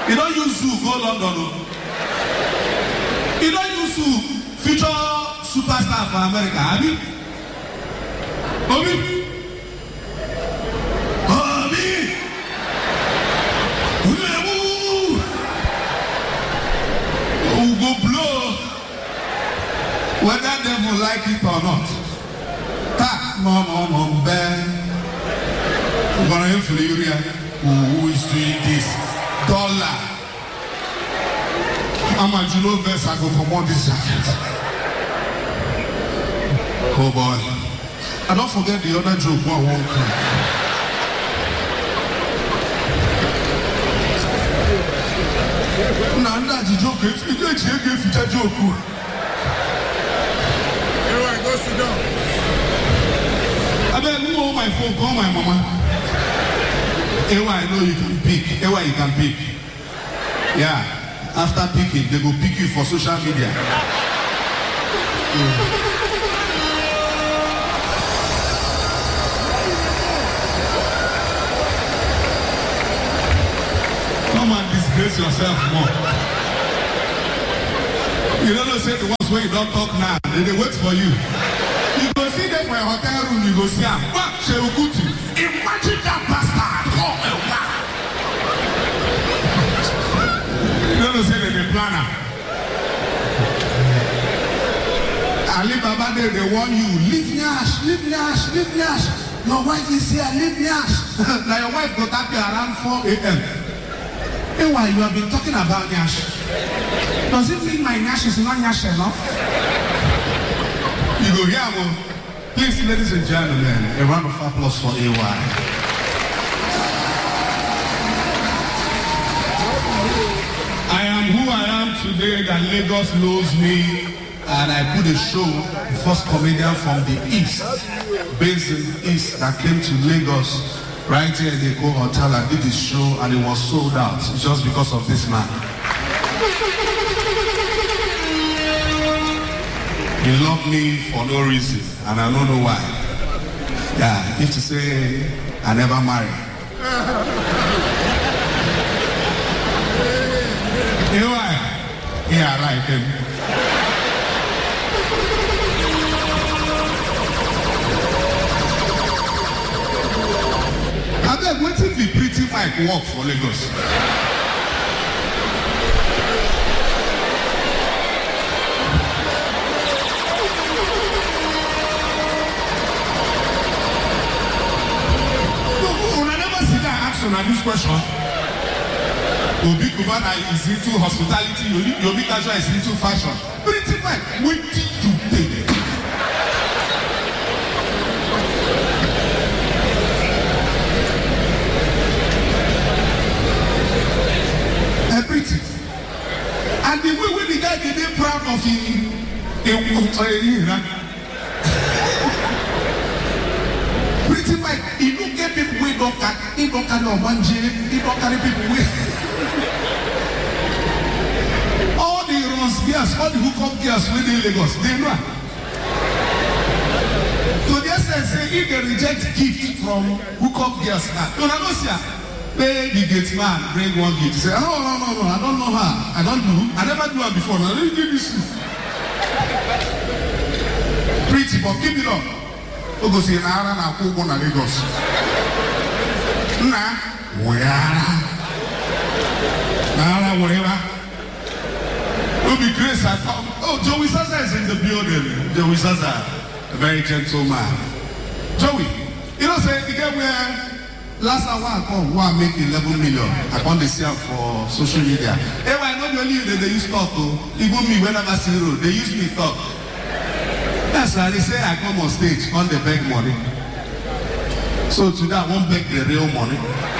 You don't use Zoo go London. You don't use Zoo future superstar for America, have you? Obi? Who go blow whether devil like it or not. Mom, Ben. We're gonna hear from the area. Who is doing this? $1. I'm a Juno verse. I go promote this jacket. Oh boy. And don't forget the other joke. One won't come. Now that's the joke. If you get future joke. Everyone, go sit down. I bet who hold my phone? Call my mama. Ewa, I know you can pick. Ewa, you can pick. Yeah. After picking, they go pick you for social media. Come and disgrace yourself more. You don't say the ones where you don't talk now. They wait for you. You go see them for a hotel room. You go see them. Imagine that bastard. You don't say they're the planner. Ali Baba, they warn you. Leave Nyash. Your wife is here. Leave Nyash. Now your wife got up here around 4 a.m. Hey, why you have been talking about Nyash? Does it mean my Nyash is not Nyash enough? You go here, well. Please, ladies and gentlemen, a round of applause for AY. I am who I am today that Lagos knows me, and I put a show, the first comedian from the East, based in the East, that came to Lagos, right here in the Eco Hotel, and did this show, and it was sold out just because of this man. He loved me for no reason, and I don't know why. Yeah, if to say I never married. You know why? Yeah, right. I beg, what if the pretty mic work for Lagos? On this question, Obi Kubana is into hospitality, Yobi Kajwa is into fashion. Pretty much, what did you take? Pretty. And the way the guy did it proud of him, pretty much, he don't get people who don't carry on one J, he don't carry people with. All the runs gears, all the hookup gears within Lagos, they know. So the essence say if they reject gift from hookup gears, no, pay the gate man, bring one gift. Say, oh, no, I don't know her. I never do her before. Now, let me give this. Pretty, but keep it up. Ogo si nara na kugo na Lagos. Na wera. Nara wera. Obi Grace I come. Oh, Joey Zaza is in the building. Joey Zaza, a very gentle man. Joey, you know say you get where last hour I come, I make 11 million. I come to see for social media. Hey, I know the only that they use talk to. Even me whenever I see road, they use me talk. That's why they say I come on stage on the beg money. So today I won't beg the real money.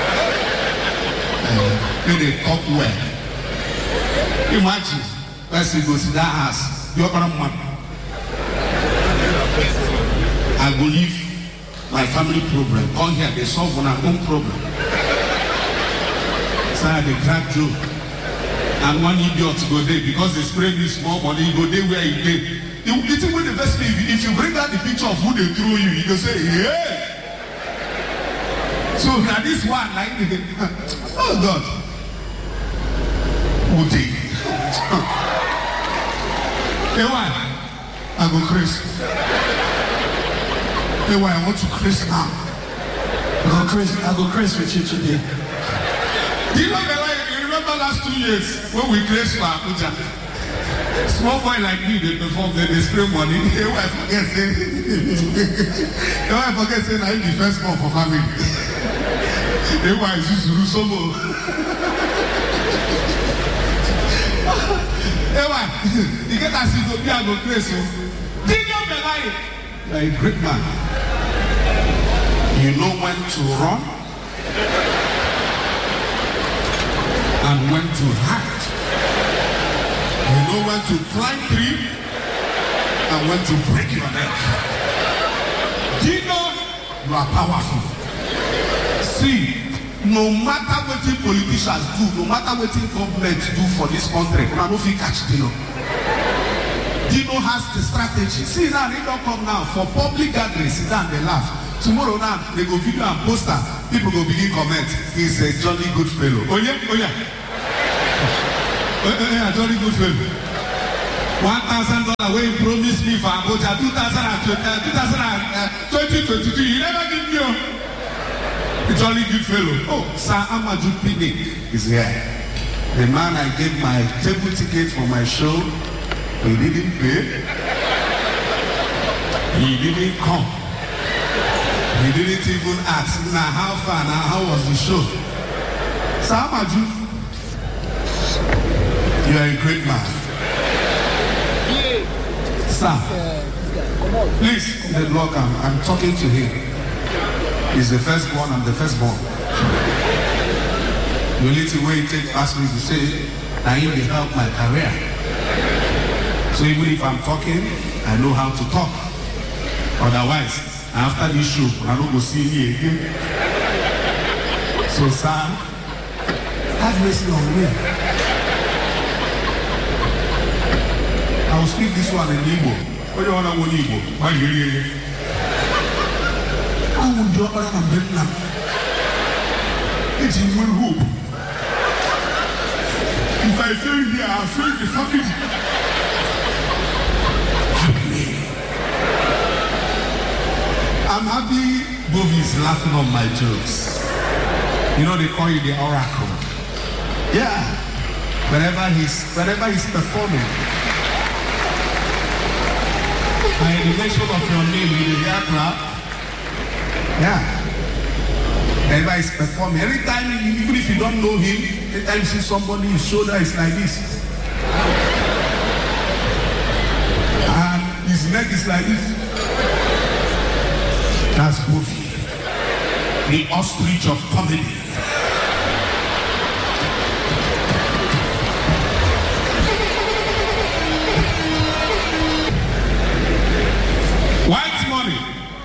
They talk well. Imagine, person goes to that house, you're gonna money. I will leave my family problem. Come here, they solve on our own problem. So they crack joke. And one idiot go there because they spray this small money, go there where he did. The thing with the best thing, if you bring out the picture of who they throw you, you can say, yeah. So now this one, like, oh God. Udi. Hey, why? I go Chris. Hey, why? I want to Chris now. I go Chris with you today. Do you know the line? You remember last 2 years when we Chris for Abuja? Small boy like me, they perform, they spray money. Hey, why forget saying? Hey, why forget saying I'm the first born for family? Hey, why is this Rusomo? Hey, why? You get that seat to be a good place. Do you know the line? You're a great man. You know when to run and when to hide. You know when to climb tree and when to break your neck. Do you know you are powerful? See, no matter what the politicians do, no matter what the government do for this country, I don't think catch Dino. Dino has the strategy. See now, they don't come now for public gatherings, sit down, they laugh. Tomorrow now, they go video and poster. People go begin comment. He's a jolly good fellow. Oh yeah, oh yeah. A jolly good fellow. $1,000 when you promised me for Abuja 2022. You never give me a jolly good fellow. Oh, Sir Amaju Pini is here. The man I gave my table ticket for my show, he didn't pay. He didn't come. He didn't even ask. Now how far? Now how was the show? Sir Amaju, you are a great man. Sir, please, the block, I'm talking to him. He's the firstborn, I'm the firstborn. The only thing where he take ask me to say, I need to help my career. So even if I'm talking, I know how to talk. Otherwise, after this show, I don't go see you again. So, sir, have mercy on me. I will speak this one in Igbo. What do you want to know in Igbo? Why do you hear it? I will do what I'm doing now. It's in one hope. If I fail here, I'll fail the fucking. I'm happy Bovi is laughing on my jokes. You know they call you the oracle. Yeah. Whenever he's performing. And the mention of your name in the aircraft. Yeah. Whenever he's performing. Anytime, even if you don't know him, anytime you see somebody, his shoulder is like this. And his neck is like this. That's Bovi, the ostrich of comedy. White money.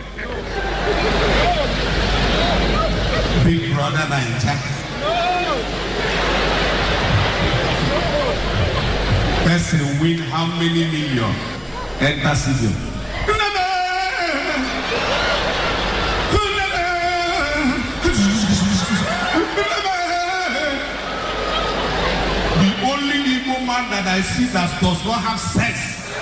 Big brother Naija. Person win how many million? Enter stadium. That I see that does not have sex.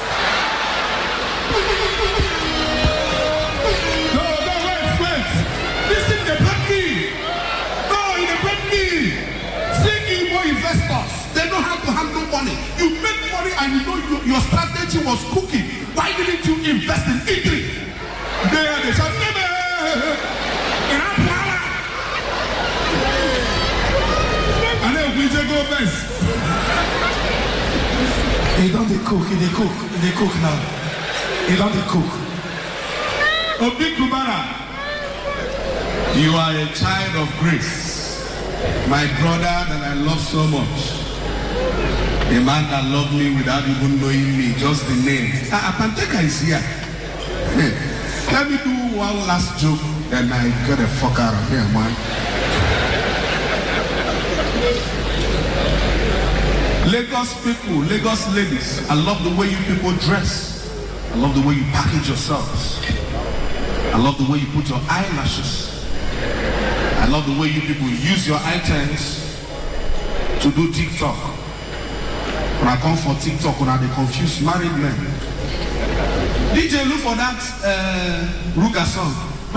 No, wait. Listen, they break me. No, they break me. See Igbo investors, they know how to handle money. You make money and you know your strategy was cooking. Why didn't you invest in Idri? They shall never. And then we just go best. They don't cook now. They don't cook. Oh, Big Kubara, you are a child of grace. My brother that I love so much. A man that loved me without even knowing me, just the name. Apanteka is here. Let me do one last joke, and I get the fuck out of here, man. Lagos people, Lagos ladies, I love the way you people dress. I love the way you package yourselves. I love the way you put your eyelashes. I love the way you people use your items to do TikTok. When I come for TikTok, when they confuse married men. DJ, look for that Ruga song.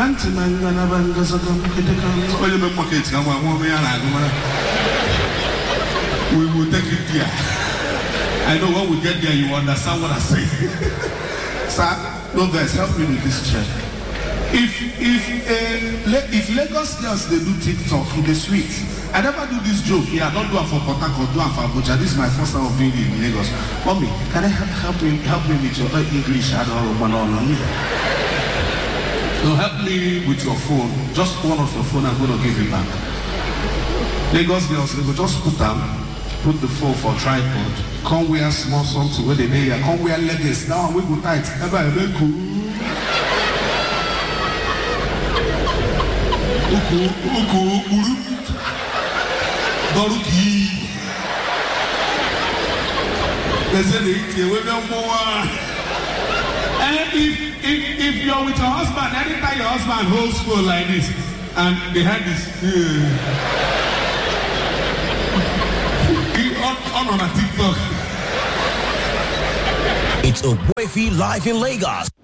We will take it there. I know when we get there, you understand what I say. Sir, no verse, help me with this check. If Lagos girls they do TikTok in the sweet, I never do this joke. Yeah, I don't do it for Port Harcourt, do it for Abuja. This is my first time of doing it in Lagos. Mommy, can I help me with your English? I don't know. So help me with your phone. Just one of your phone, I'm going to give it back. Lagos girls, they go just put the phone for tripod. Come wear small something where they lay. Come wear leggings. Now we go tight. Doruki. They say they eat away no more. And if you're with your husband, anytime your husband holds phone like this, and they had this on a TikTok. It's Ogbuefi live in Lagos.